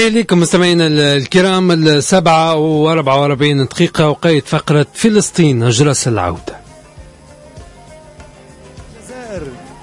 تحية لكم مستمعينا الكرام. 7:44 دقيقة وقيت فقرة فلسطين أجرس العودة. الجزائر